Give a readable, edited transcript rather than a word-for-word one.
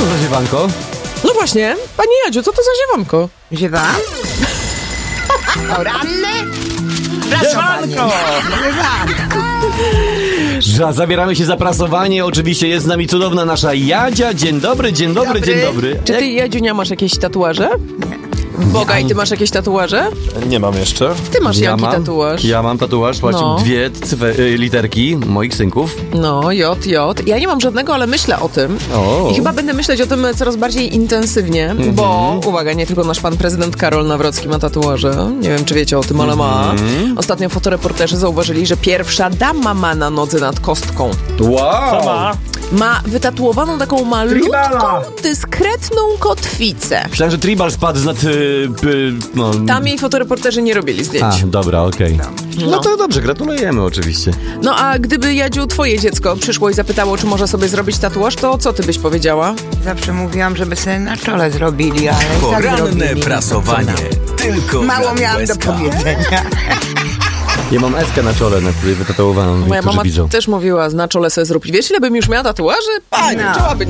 to za ziewanko? No właśnie, pani Jadziu, co to za ziewanko? Ziewan? Poranne? Ziewanko! Zabieramy się za prasowanie. Oczywiście jest z nami cudowna nasza Jadzia. Dzień dobry, dzień dobry, dzień dobry. Czy ty, Jadziunia, masz jakieś tatuaże? Boga, i ty masz jakieś tatuaże? Nie mam jeszcze. Ty masz jaki tatuaż? Ja mam tatuaż, właśnie No. 2 literki moich synków. No, J. Ja nie mam żadnego, ale myślę o tym. O. I chyba będę myśleć o tym coraz bardziej intensywnie, bo, uwaga, nie tylko nasz pan prezydent Karol Nawrocki ma tatuaże. Nie wiem, czy wiecie o tym, ale ma. Ostatnio fotoreporterzy zauważyli, że pierwsza dama ma na nodze nad kostką. Wow! Ma wytatuowaną taką malutką, dyskretną kotwicę. Myślałem, że tribal spadł z nad... no. Tam jej fotoreporterzy nie robili zdjęć. A, dobra, okej. No to dobrze, gratulujemy oczywiście. No a gdyby, Jadziu, twoje dziecko przyszło i zapytało, czy może sobie zrobić tatuaż, to co ty byś powiedziała? Zawsze mówiłam, żeby sobie na czole zrobili, ale tak Poranne zrobili. prasowanie. Tylko Mało miałam do powiedzenia. Ja mam eskę na czole, na której wytatuowaną. Moja niektórzy mama widzą. też mówiła, na czole sobie zrób. Wiesz, ile bym już miała tatuaży? Pani, No. czoła by